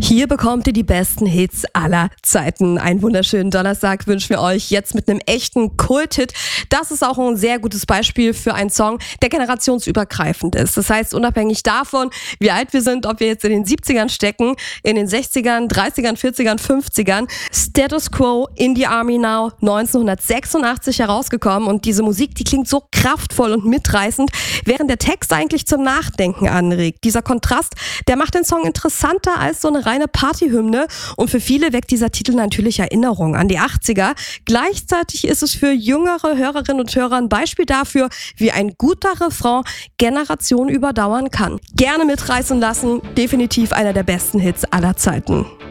Hier bekommt ihr die besten Hits aller Zeiten. Einen wunderschönen Donnerstag wünschen wir euch jetzt mit einem echten Kult-Hit. Das ist auch ein sehr gutes Beispiel für einen Song, der generationsübergreifend ist. Das heißt, unabhängig davon, wie alt wir sind, ob wir jetzt in den 70ern stecken, in den 60ern, 30ern, 40ern, 50ern. Status Quo, In the Army Now, 1986 herausgekommen. Und diese Musik, die klingt so kraftvoll und mitreißend, während der Text eigentlich zum Nachdenken anregt. Dieser Kontrast, der macht den Song interessanter als so eine reine Partyhymne, und für viele weckt dieser Titel natürlich Erinnerungen an die 80er. Gleichzeitig ist es für jüngere Hörerinnen und Hörer ein Beispiel dafür, wie ein guter Refrain Generationen überdauern kann. Gerne mitreißen lassen, definitiv einer der besten Hits aller Zeiten.